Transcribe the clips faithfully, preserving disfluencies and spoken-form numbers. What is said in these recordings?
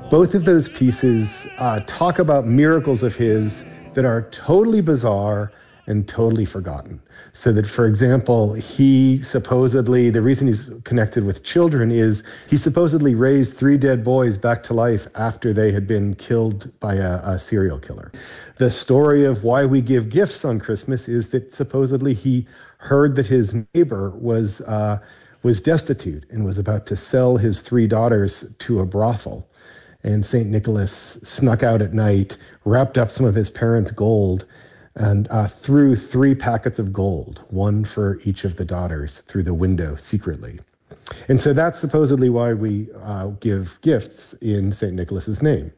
Both of those pieces uh, talk about miracles of his that are totally bizarre and totally forgotten. So that, for example, he supposedly, the reason he's connected with children is he supposedly raised three dead boys back to life after they had been killed by a, a serial killer. The story of why we give gifts on Christmas is that supposedly he heard that his neighbor was uh, was destitute and was about to sell his three daughters to a brothel. And Saint Nicholas snuck out at night, wrapped up some of his parents' gold, and uh, threw three packets of gold, one for each of the daughters, through the window secretly. And so that's supposedly why we uh, give gifts in Saint Nicholas's name.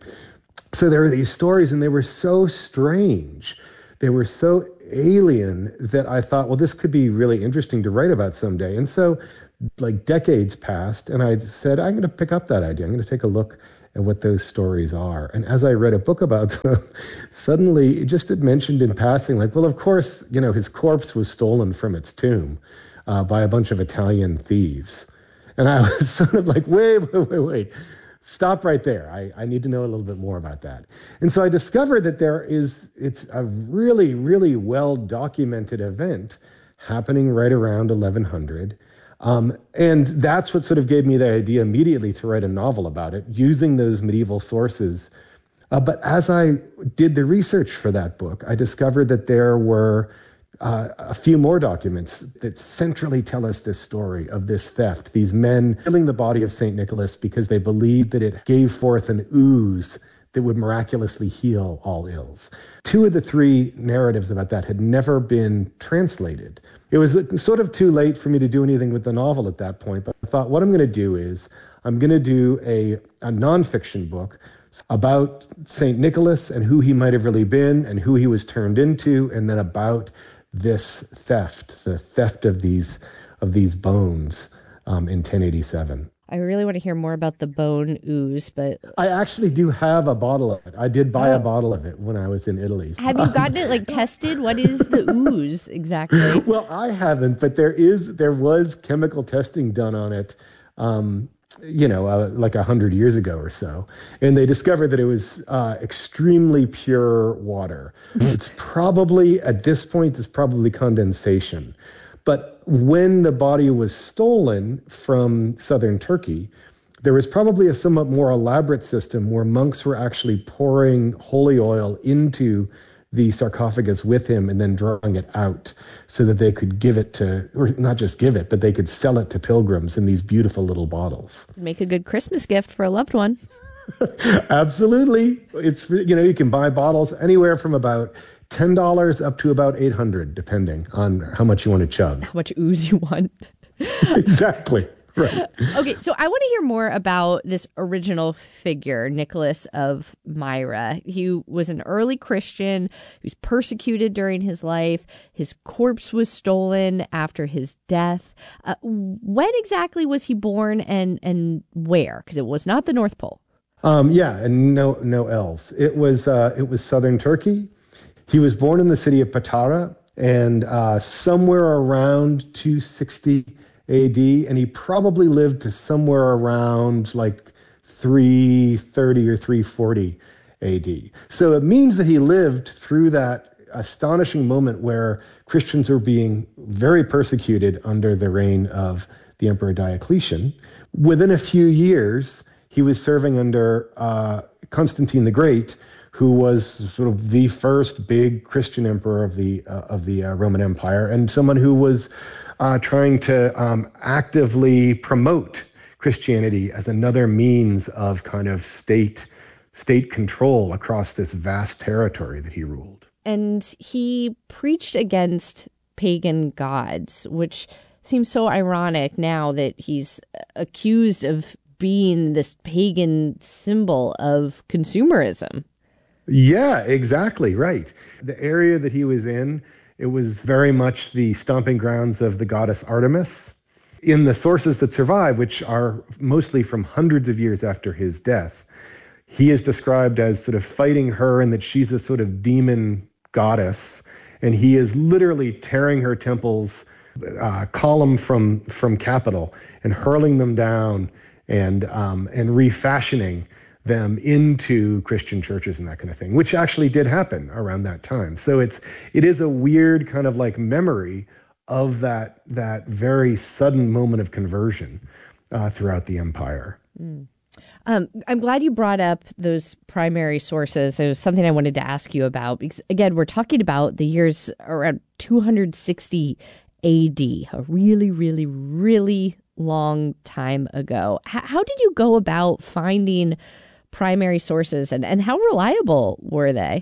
So there are these stories, and they were so strange. They were so alien that I thought, well, this could be really interesting to write about someday. And so, like, decades passed, and I said, I'm going to pick up that idea. I'm going to take a look at what those stories are. And as I read a book about them, suddenly it just had mentioned in passing, like, well, of course, you know, his corpse was stolen from its tomb uh, by a bunch of Italian thieves. And I was sort of like, wait, wait, wait, wait. Stop right there. I, I need to know a little bit more about that. And so I discovered that there is, it's a really, really well-documented event happening right around eleven hundred. Um, and that's what sort of gave me the idea immediately to write a novel about it, using those medieval sources. Uh, but as I did the research for that book, I discovered that there were uh, a few more documents that centrally tell us this story of this theft, these men killing the body of Saint Nicholas because they believed that it gave forth an ooze that would miraculously heal all ills. Two of the three narratives about that had never been translated. It was sort of too late for me to do anything with the novel at that point, but I thought what I'm going to do is I'm going to do a, a nonfiction book about Saint Nicholas and who he might have really been and who he was turned into, and then about this theft, the theft of these of these bones um, in ten eighty-seven. I really want to hear more about the bone ooze, but... I actually do have a bottle of it. I did buy oh. a bottle of it when I was in Italy. Have you gotten it, like, tested? What is the ooze exactly? Well, I haven't, but there is, there was chemical testing done on it, um, you know, uh, like a hundred years ago or so. And they discovered that it was uh, extremely pure water. It's probably, at this point, it's probably condensation. But when the body was stolen from southern Turkey, there was probably a somewhat more elaborate system where monks were actually pouring holy oil into the sarcophagus with him and then drawing it out so that they could give it to, or not just give it, but they could sell it to pilgrims in these beautiful little bottles. Make a good Christmas gift for a loved one. Absolutely. It's, you know, you can buy bottles anywhere from about ten dollars up to about eight hundred dollars, depending on how much you want to chug. How much ooze you want. Exactly. Right. Okay, so I want to hear more about this original figure, Nicholas of Myra. He was an early Christian. He was persecuted during his life. His corpse was stolen after his death. Uh, when exactly was he born, and, and where? Because it was not the North Pole. Um, yeah, and no no elves. It was uh, it was southern Turkey. He was born in the city of Patara, and uh, somewhere around two sixty A D, and he probably lived to somewhere around like three thirty or three forty A D. So it means that he lived through that astonishing moment where Christians were being very persecuted under the reign of the Emperor Diocletian. Within a few years, he was serving under uh, Constantine the Great, who was sort of the first big Christian emperor of the uh, of the uh, Roman Empire, and someone who was uh, trying to um, actively promote Christianity as another means of kind of state state control across this vast territory that he ruled. And he preached against pagan gods, which seems so ironic now that he's accused of being this pagan symbol of consumerism. Yeah, exactly, right. The area that he was in, it was very much the stomping grounds of the goddess Artemis. In the sources that survive, which are mostly from hundreds of years after his death, he is described as sort of fighting her and that she's a sort of demon goddess, and he is literally tearing her temples uh, column from, from capital and hurling them down and um, and refashioning them into Christian churches and that kind of thing, which actually did happen around that time. So it's it is a weird kind of like memory of that that very sudden moment of conversion uh, throughout the empire. Mm. Um, I'm glad you brought up those primary sources. It was something I wanted to ask you about because, again, we're talking about the years around two hundred sixty A D, a really, really, really long time ago. H- how did you go about finding primary sources, and, and how reliable were they?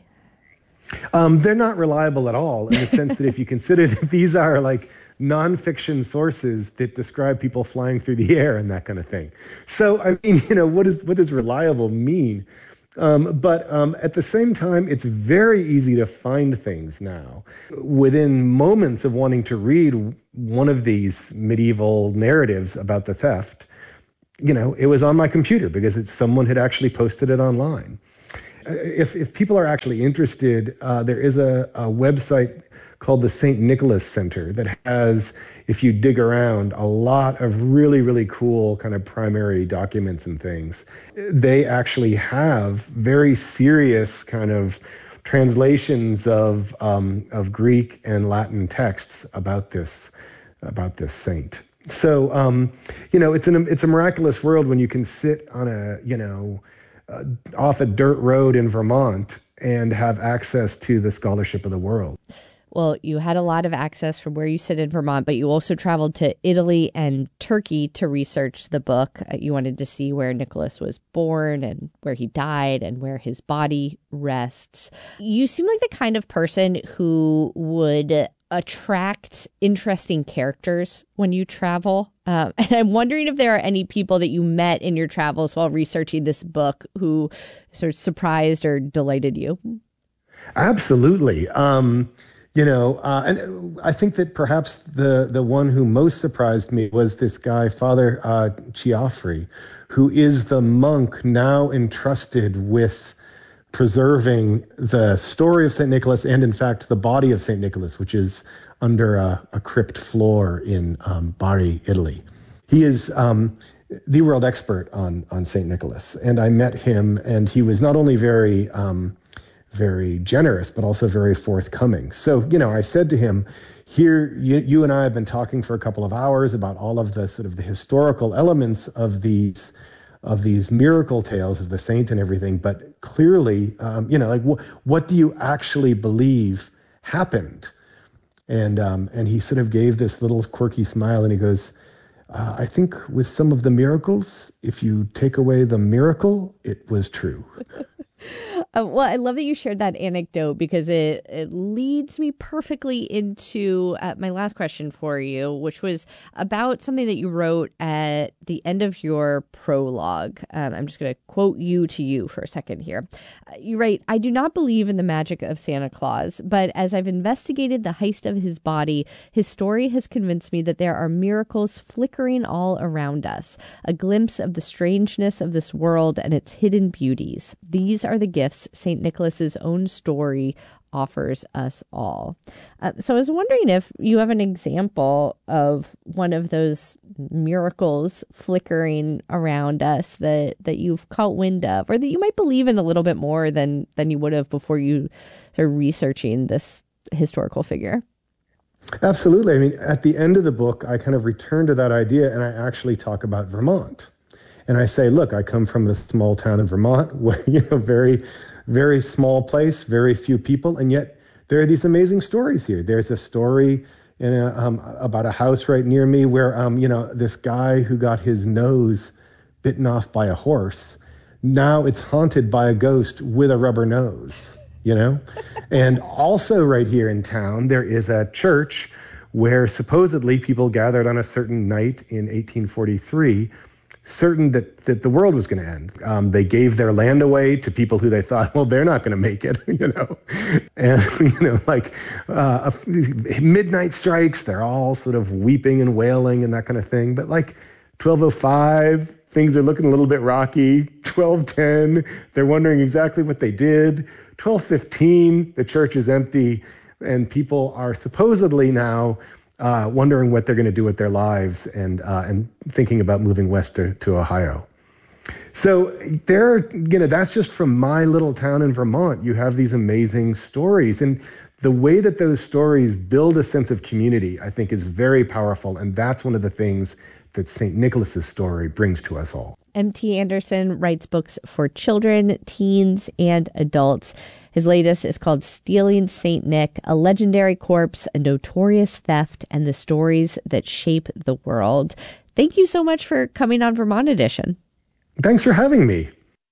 Um, they're not reliable at all, in the sense that if you consider that these are like nonfiction sources that describe people flying through the air and that kind of thing. So, I mean, you know, what is what does reliable mean? Um, but um, at the same time, it's very easy to find things now. Within moments of wanting to read one of these medieval narratives about the theft, you know, it was on my computer because it, someone had actually posted it online. If if people are actually interested, uh, there is a, a website called the Saint Nicholas Center that has, if you dig around, a lot of really, really cool kind of primary documents and things. They actually have very serious kind of translations of um, of Greek and Latin texts about this about this saint. So um, you know, it's an it's a miraculous world when you can sit on a you know. Uh, off a dirt road in Vermont and have access to the scholarship of the world. Well, you had a lot of access from where you sit in Vermont, but you also traveled to Italy and Turkey to research the book. Uh, you wanted to see where Nicholas was born and where he died and where his body rests. You seem like the kind of person who would attract interesting characters when you travel. Um, and I'm wondering if there are any people that you met in your travels while researching this book who sort of surprised or delighted you. Absolutely. Um, you know, uh, and I think that perhaps the, the one who most surprised me was this guy, Father uh, Chiaffri, who is the monk now entrusted with preserving the story of Saint Nicholas and, in fact, the body of Saint Nicholas, which is under a, a crypt floor in um, Bari, Italy. He is um, the world expert on on Saint Nicholas, and I met him, and he was not only very um, very generous, but also very forthcoming. So, you know, I said to him, here, you, you and I have been talking for a couple of hours about all of the sort of the historical elements of these of these miracle tales of the saint and everything, but clearly, um, you know, like wh- what do you actually believe happened? And um, and he sort of gave this little quirky smile, and he goes, uh, I think with some of the miracles, if you take away the miracle, it was true. Uh, well, I love that you shared that anecdote because it, it leads me perfectly into uh, my last question for you, which was about something that you wrote at the end of your prologue. Um, I'm just going to quote you to you for a second here. Uh, you write, I do not believe in the magic of Santa Claus, but as I've investigated the heist of his body, his story has convinced me that there are miracles flickering all around us, a glimpse of the strangeness of this world and its hidden beauties. These are the gifts Saint Nicholas's own story offers us all. Uh, so I was wondering if you have an example of one of those miracles flickering around us that, that you've caught wind of, or that you might believe in a little bit more than, than you would have before you started researching this historical figure. Absolutely. I mean, at the end of the book, I kind of return to that idea, and I actually talk about Vermont. And I say, look, I come from a small town in Vermont, where, you know, very, very small place, very few people, and yet there are these amazing stories here. There's a story in a, um, about a house right near me where, um, you know, this guy who got his nose bitten off by a horse, now it's haunted by a ghost with a rubber nose, you know? And also right here in town, there is a church where supposedly people gathered on a certain night in eighteen forty-three, certain that, that the world was going to end. Um, they gave their land away to people who they thought, well, they're not going to make it, you know. And, you know, like uh, midnight strikes, they're all sort of weeping and wailing and that kind of thing. But like twelve oh five, things are looking a little bit rocky. twelve ten, they're wondering exactly what they did. twelve fifteen, the church is empty, and people are supposedly now Uh, wondering what they're going to do with their lives and uh, and thinking about moving west to, to Ohio. So there, you know, that's just from my little town in Vermont. You have these amazing stories. And the way that those stories build a sense of community, I think, is very powerful. And that's one of the things that Saint Nicholas's story brings to us all. M T Anderson writes books for children, teens, and adults. His latest is called Stealing Saint Nick, A Legendary Corpse, A Notorious Theft, and the Stories That Shape the World. Thank you so much for coming on Vermont Edition. Thanks for having me.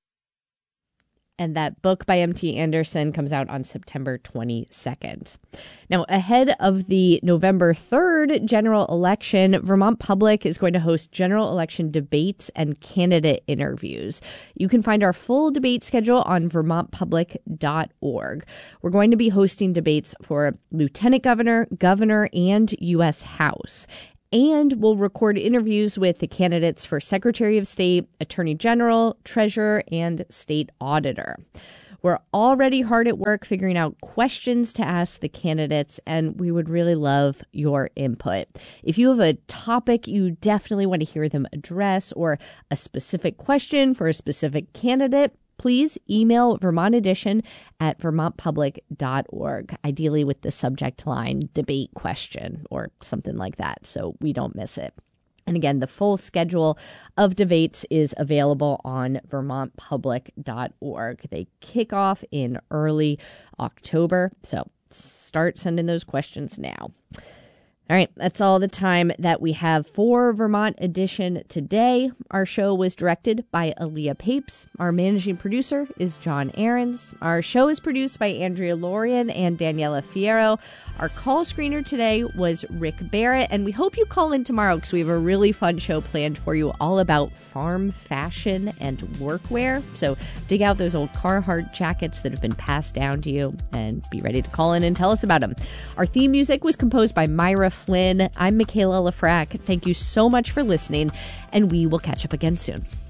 And that book by M T Anderson comes out on September twenty-second. Now, ahead of the November third general election, Vermont Public is going to host general election debates and candidate interviews. You can find our full debate schedule on vermont public dot org. We're going to be hosting debates for lieutenant governor, governor, and U S House. And we'll record interviews with the candidates for Secretary of State, Attorney General, Treasurer, and State Auditor. We're already hard at work figuring out questions to ask the candidates, and we would really love your input. If you have a topic you definitely want to hear them address or a specific question for a specific candidate, please email Vermont Edition at vermont public dot org, ideally with the subject line debate question or something like that, so we don't miss it. And again, the full schedule of debates is available on vermont public dot org. They kick off in early October, so start sending those questions now. All right, that's all the time that we have for Vermont Edition today. Our show was directed by Aaliyah Papes. Our managing producer is John Ahrens. Our show is produced by Andrea Lorian and Daniela Fierro. Our call screener today was Rick Barrett, and we hope you call in tomorrow because we have a really fun show planned for you all about farm fashion and workwear. So dig out those old Carhartt jackets that have been passed down to you and be ready to call in and tell us about them. Our theme music was composed by Myra Flynn. I'm Michaela Lafrac. Thank you so much for listening, and we will catch up again soon.